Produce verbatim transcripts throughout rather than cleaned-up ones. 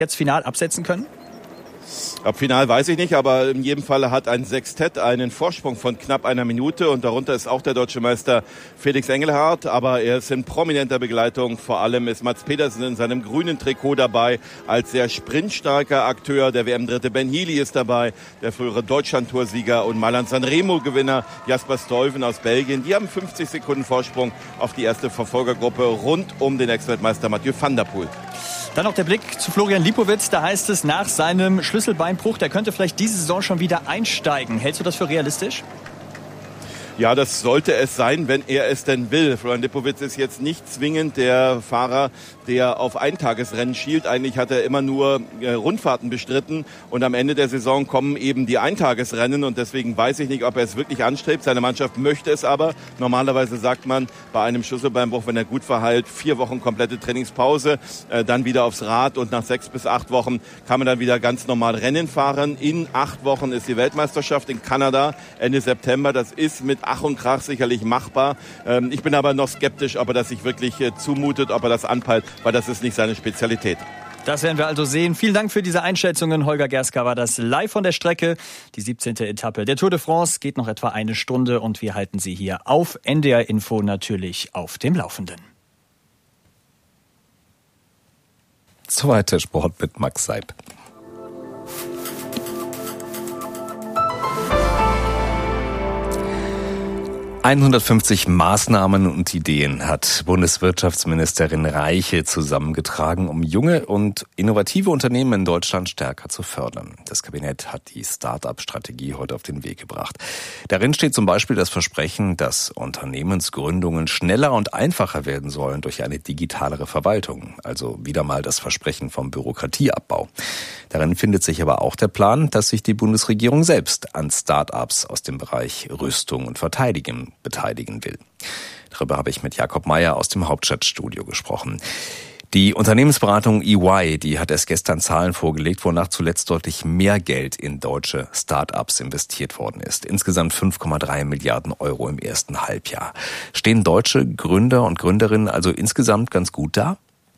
jetzt final absetzen können? Ab Final weiß ich nicht, aber in jedem Fall hat ein Sextett einen Vorsprung von knapp einer Minute und darunter ist auch der deutsche Meister Felix Engelhardt, aber er ist in prominenter Begleitung. Vor allem ist Mads Pedersen in seinem grünen Trikot dabei als sehr sprintstarker Akteur. Der W M-Dritte Ben Healy ist dabei, der frühere Deutschland-Toursieger und Mailand Sanremo-Gewinner Jasper Stuyven aus Belgien. Die haben fünfzig Sekunden Vorsprung auf die erste Verfolgergruppe rund um den Ex-Weltmeister Mathieu van der Poel. Dann noch der Blick zu Florian Lipowitz. Da heißt es, nach seinem Schlüsselbeinbruch, der könnte vielleicht diese Saison schon wieder einsteigen. Hältst du das für realistisch? Ja, das sollte es sein, wenn er es denn will. Florian Lipowitz ist jetzt nicht zwingend der Fahrer, der auf Eintagesrennen schielt. Eigentlich hat er immer nur äh, Rundfahrten bestritten und am Ende der Saison kommen eben die Eintagesrennen und deswegen weiß ich nicht, ob er es wirklich anstrebt. Seine Mannschaft möchte es aber. Normalerweise sagt man bei einem Schlüsselbeinbruch, wenn er gut verheilt, vier Wochen komplette Trainingspause, äh, dann wieder aufs Rad und nach sechs bis acht Wochen kann man dann wieder ganz normal Rennen fahren. In acht Wochen ist die Weltmeisterschaft in Kanada, Ende September. Das ist mit Ach und Krach sicherlich machbar. Ähm, ich bin aber noch skeptisch, ob er das sich wirklich äh, zumutet, ob er das anpeilt, weil das ist nicht seine Spezialität. Das werden wir also sehen. Vielen Dank für diese Einschätzungen. Holger Gerska war das live von der Strecke. Die siebzehnte Etappe der Tour de France geht noch etwa eine Stunde und wir halten Sie hier auf N D R Info natürlich auf dem Laufenden. Zweiter Sport mit Max Seib. hundertfünfzig Maßnahmen und Ideen hat Bundeswirtschaftsministerin Reiche zusammengetragen, um junge und innovative Unternehmen in Deutschland stärker zu fördern. Das Kabinett hat die Start-up-Strategie heute auf den Weg gebracht. Darin steht zum Beispiel das Versprechen, dass Unternehmensgründungen schneller und einfacher werden sollen durch eine digitalere Verwaltung. Also wieder mal das Versprechen vom Bürokratieabbau. Darin findet sich aber auch der Plan, dass sich die Bundesregierung selbst an Start-ups aus dem Bereich Rüstung und Verteidigung beteiligen will. Darüber habe ich mit Jakob Meyer aus dem Hauptstadtstudio gesprochen. Die Unternehmensberatung E Y, die hat erst gestern Zahlen vorgelegt, wonach zuletzt deutlich mehr Geld in deutsche Start-ups investiert worden ist. Insgesamt fünf Komma drei Milliarden Euro im ersten Halbjahr. Stehen deutsche Gründer und Gründerinnen also insgesamt ganz gut da?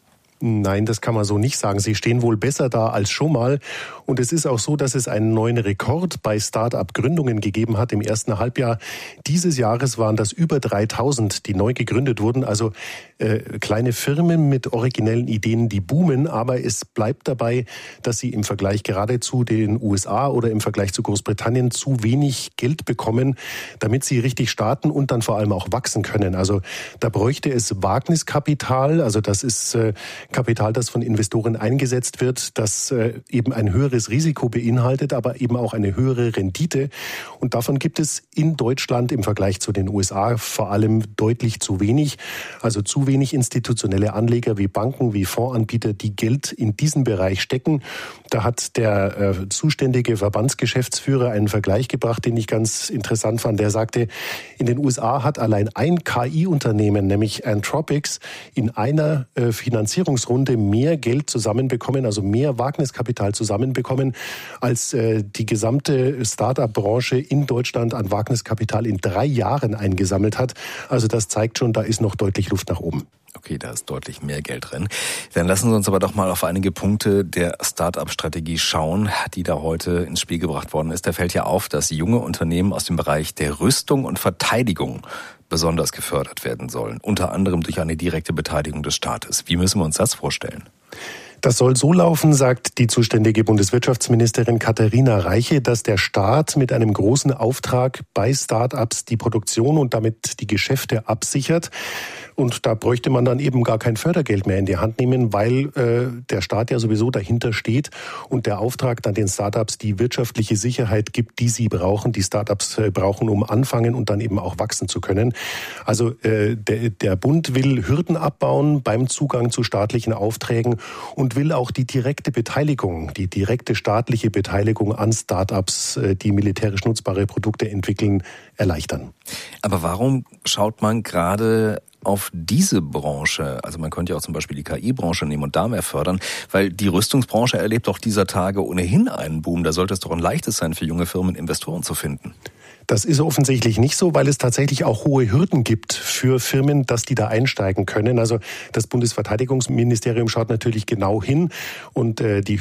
Nein, das kann man so nicht sagen. Sie stehen wohl besser da als schon mal. Und es ist auch so, dass es einen neuen Rekord bei Start-up-Gründungen gegeben hat. Im ersten Halbjahr dieses Jahres waren das über dreitausend, die neu gegründet wurden. Also äh, kleine Firmen mit originellen Ideen, die boomen. Aber es bleibt dabei, dass sie im Vergleich gerade zu den U S A oder im Vergleich zu Großbritannien zu wenig Geld bekommen, damit sie richtig starten und dann vor allem auch wachsen können. Also da bräuchte es Wagniskapital. Also das ist äh, Kapital, das von Investoren eingesetzt wird, das äh, eben ein höheres Risiko beinhaltet, aber eben auch eine höhere Rendite. Und davon gibt es in Deutschland im Vergleich zu den U S A vor allem deutlich zu wenig. Also zu wenig institutionelle Anleger wie Banken, wie Fondsanbieter, die Geld in diesen Bereich stecken. Da hat der äh, zuständige Verbandsgeschäftsführer einen Vergleich gebracht, den ich ganz interessant fand. Der sagte, in den U S A hat allein ein K I-Unternehmen, nämlich Anthropics, in einer äh, Finanzierungsrunde mehr Geld zusammenbekommen, also mehr Wagniskapital zusammenbekommen, als äh, die gesamte Start-up-Branche in Deutschland an Wagniskapital in drei Jahren eingesammelt hat. Also das zeigt schon, da ist noch deutlich Luft nach oben. Okay, da ist deutlich mehr Geld drin. Dann lassen Sie uns aber doch mal auf einige Punkte der Start-up-Strategie schauen, die da heute ins Spiel gebracht worden ist. Da fällt ja auf, dass junge Unternehmen aus dem Bereich der Rüstung und Verteidigung besonders gefördert werden sollen, unter anderem durch eine direkte Beteiligung des Staates. Wie müssen wir uns das vorstellen? Das soll so laufen, sagt die zuständige Bundeswirtschaftsministerin Katharina Reiche, dass der Staat mit einem großen Auftrag bei Start-ups die Produktion und damit die Geschäfte absichert. Und da bräuchte man dann eben gar kein Fördergeld mehr in die Hand nehmen, weil äh, der Staat ja sowieso dahinter steht und der Auftrag dann den Start-ups die wirtschaftliche Sicherheit gibt, die sie brauchen, die Start-ups äh, brauchen, um anfangen und dann eben auch wachsen zu können. Also äh, der, der Bund will Hürden abbauen beim Zugang zu staatlichen Aufträgen und will auch die direkte Beteiligung, die direkte staatliche Beteiligung an Start-ups, äh, die militärisch nutzbare Produkte entwickeln, erleichtern. Aber warum schaut man gerade auf diese Branche? Also man könnte ja auch zum Beispiel die K I-Branche nehmen und da mehr fördern, weil die Rüstungsbranche erlebt doch dieser Tage ohnehin einen Boom. Da sollte es doch ein leichtes sein, für junge Firmen Investoren zu finden. Das ist offensichtlich nicht so, weil es tatsächlich auch hohe Hürden gibt für Firmen, dass die da einsteigen können. Also das Bundesverteidigungsministerium schaut natürlich genau hin und äh, die